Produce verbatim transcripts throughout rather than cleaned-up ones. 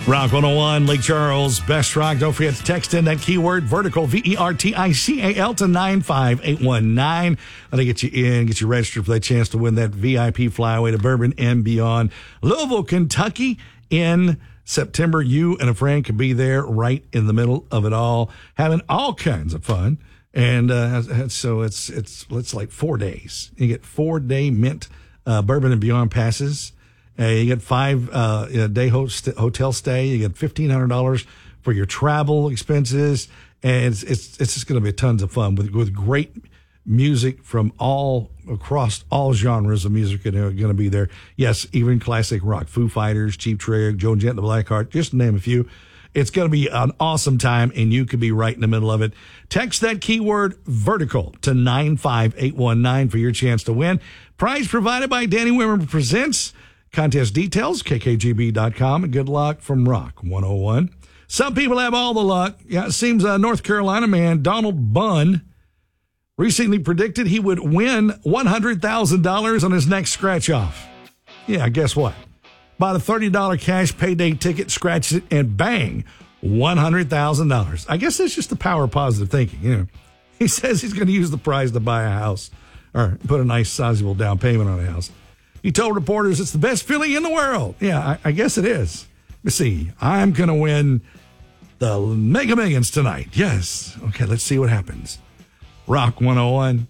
Rock one oh one, Lake Charles, Best Rock. Don't forget to text in that keyword vertical, V E R T I C A L, to nine five eight one nine. That'll get you in, get you registered for that chance to win that V I P flyaway to Bourbon and beyond. Louisville, Kentucky in September. You and a friend can be there right in the middle of it all, having all kinds of fun. And uh, so it's, it's, it's like four days. You get four day mint uh, Bourbon and Beyond passes. Uh, you get five uh, day host, hotel stay. You get fifteen hundred dollars for your travel expenses. And it's, it's, it's just going to be tons of fun with, with great music from all across all genres of music are going to be there. Yes, even classic rock, Foo Fighters, Cheap Trick, Joan Jett and the Blackheart, just to name a few. It's going to be an awesome time, and you could be right in the middle of it. Text that keyword vertical to nine five eight one nine for your chance to win. Prize provided by Danny Wimmer Presents. Contest details, K K G B dot com, and good luck from Rock one oh one. Some people have all the luck. Yeah, it seems a North Carolina man, Donald Bunn, recently predicted he would win one hundred thousand dollars on his next scratch-off. Yeah, guess what? Bought a thirty dollars cash payday ticket, scratched it, and bang, one hundred thousand dollars. I guess that's just the power of positive thinking. You know, he says he's going to use the prize to buy a house or put a nice sizable down payment on a house. He told reporters it's the best feeling in the world. Yeah, I, I guess it is. Let's see. I'm going to win the Mega Millions tonight. Yes. Okay, let's see what happens. Rock one oh one.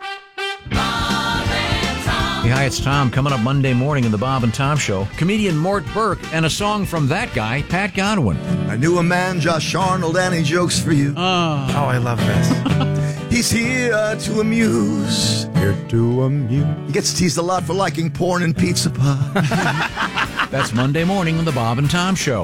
Yeah, hi, it's Tom. Coming up Monday morning in the Bob and Tom Show, comedian Mort Burke and a song from that guy, Pat Godwin. I knew a man, Josh Arnold, and he jokes for you. Oh, oh I love this. He's here to amuse. Here to amuse. He gets teased a lot for liking porn and pizza pie. That's Monday morning in the Bob and Tom Show.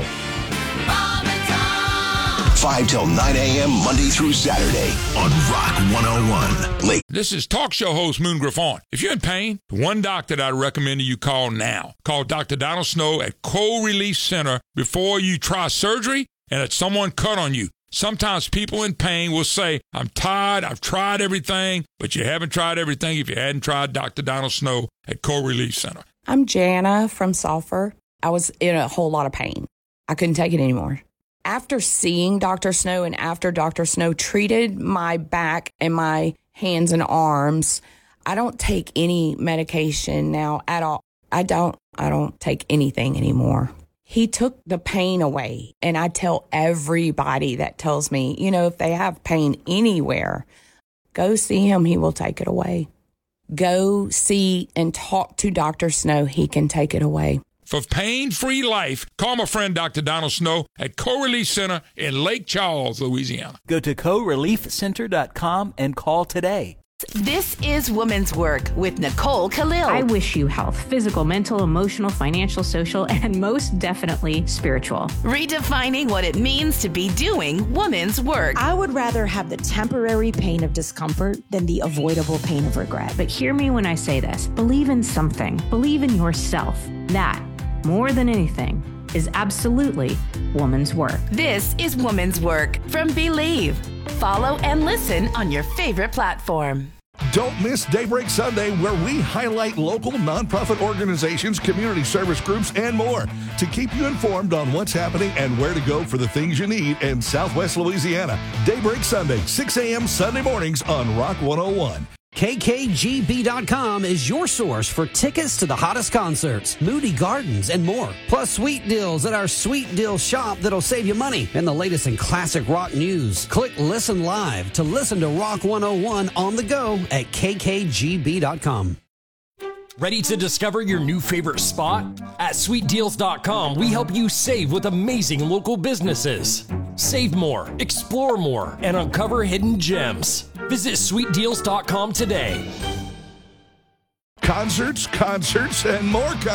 Bob and Tom. five till nine a.m. Monday through Saturday on Rock one oh one. Lake. This is talk show host Moon Griffon. If you're in pain, the one doctor that I recommend you call now. Call Doctor Donald Snow at Cold Relief Center before you try surgery and that someone cut on you. Sometimes people in pain will say, I'm tired, I've tried everything, but you haven't tried everything if you hadn't tried Doctor Donald Snow at Cold Relief Center. I'm Jana from Sulphur. I was in a whole lot of pain. I couldn't take it anymore. After seeing Doctor Snow and after Doctor Snow treated my back and my hands and arms, I don't take any medication now at all. I don't, I don't take anything anymore. He took the pain away, and I tell everybody that tells me, you know, if they have pain anywhere, go see him. He will take it away. Go see and talk to Doctor Snow. He can take it away. For pain-free life, call my friend Doctor Donald Snow at Co-Relief Center in Lake Charles, Louisiana. Go to co relief center dot com and call today. This is Woman's Work with Nicole Khalil. I wish you health, physical, mental, emotional, financial, social, and most definitely spiritual. Redefining what it means to be doing woman's work. I would rather have the temporary pain of discomfort than the avoidable pain of regret. But hear me when I say this. Believe in something. Believe in yourself. That, more than anything, is absolutely woman's work. This is Woman's Work from Believe. Follow and listen on your favorite platform. Don't miss Daybreak Sunday, where we highlight local nonprofit organizations, community service groups, and more to keep you informed on what's happening and where to go for the things you need in Southwest Louisiana. Daybreak Sunday, six a.m. Sunday mornings on Rock one oh one. K K G B dot com is your source for tickets to the hottest concerts, Moody Gardens, and more. Plus sweet deals at our Sweet Deal shop that'll save you money and the latest in classic rock news. Click Listen Live to listen to Rock one oh one on the go at K K G B dot com. Ready to discover your new favorite spot? At sweet deals dot com, we help you save with amazing local businesses. Save more, explore more, and uncover hidden gems. Visit sweet deals dot com today. Concerts, concerts, and more concerts.